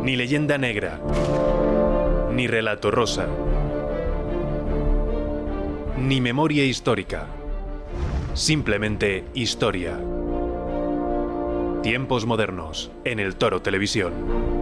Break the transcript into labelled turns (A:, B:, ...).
A: Ni leyenda negra. Ni relato rosa. Ni memoria histórica. Simplemente historia. Tiempos modernos en El Toro Televisión.